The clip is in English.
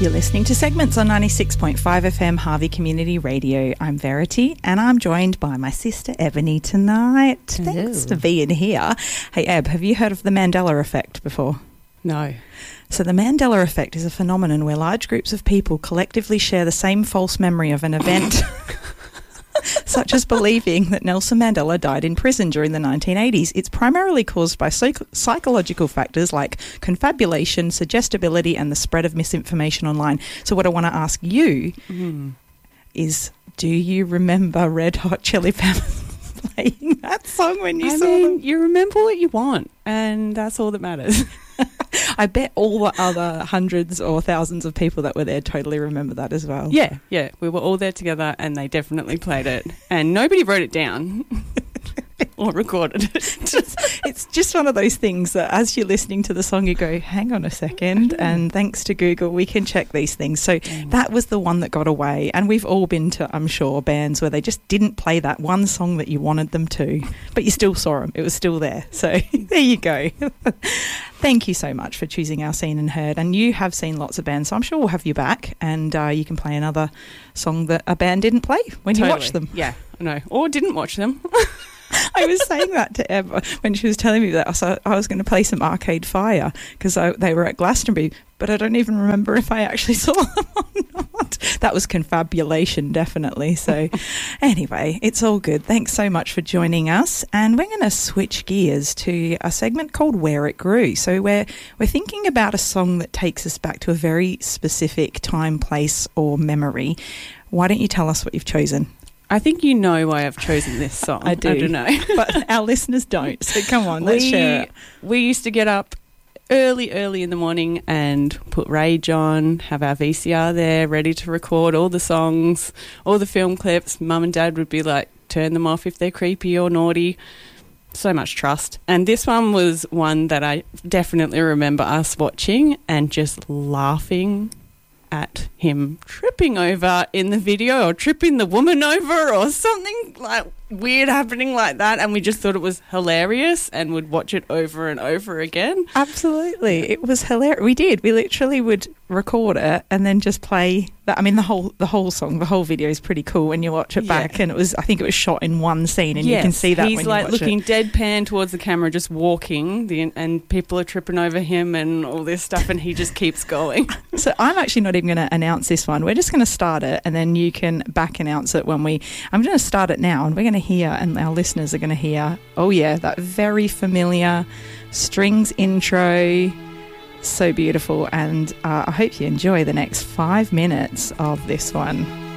You're listening to Segments on 96.5 FM Harvey Community Radio. I'm Verity and I'm joined by my sister Ebony tonight. Hello. Thanks for being here. Hey Eb, have you heard of the Mandela Effect before? No. So the Mandela Effect is a phenomenon where large groups of people collectively share the same false memory of an event, such as believing that Nelson Mandela died in prison during the 1980s. It's primarily caused by psychological factors like confabulation, suggestibility, and the spread of misinformation online. So what I want to ask you is, do you remember Red Hot Chili Peppers playing that song when you saw them? You remember what you want, and that's all that matters. I bet all the other hundreds or thousands of people that were there totally remember that as well. Yeah. We were all there together, and they definitely played it, and nobody wrote it down or recorded it. It's just one of those things that as you're listening to the song, you go, hang on a second, and thanks to Google, we can check these things. So that was the one that got away, and we've all been to, I'm sure, bands where they just didn't play that one song that you wanted them to, but you still saw them. It was still there. So there you go. Thank you so much for choosing our Seen and Heard, and you have seen lots of bands, so I'm sure we'll have you back, and you can play another song that a band didn't play when you watch them. Yeah, I know. Or didn't watch them. I was saying that to Emma when she was telling me that. So I was going to play some Arcade Fire because they were at Glastonbury, but I don't even remember if I actually saw them or not. That was confabulation, definitely. So anyway, it's all good. Thanks so much for joining us. And we're going to switch gears to a segment called Where It Grew. So we're thinking about a song that takes us back to a very specific time, place or memory. Why don't you tell us what you've chosen? I think you know why I've chosen this song. I do. I don't know. But our listeners don't. So come on, let's share it. We used to get up early in the morning and put Rage on, have our VCR there ready to record all the songs, all the film clips. Mum and Dad would be like, turn them off if they're creepy or naughty. So much trust. And this one was one that I definitely remember us watching and just laughing at him tripping over in the video, or tripping the woman over, or something like weird happening like that, and we just thought it was hilarious and would watch it over and over again. Absolutely. It was hilarious. We literally would record it and then just play that. I mean, the whole song, the whole video is pretty cool when you watch it back, and I think it was shot in one scene, and you can see that he's when you like watch looking it. deadpan towards the camera, just walking, and people are tripping over him and all this stuff, and he just keeps going. So I'm actually not even going to announce this one. We're just going to start it, and then you can back announce it when I'm going to start it now, and we're going to hear, and our listeners are going to hear, oh yeah, that very familiar strings intro. So beautiful, and I hope you enjoy the next 5 minutes of this one.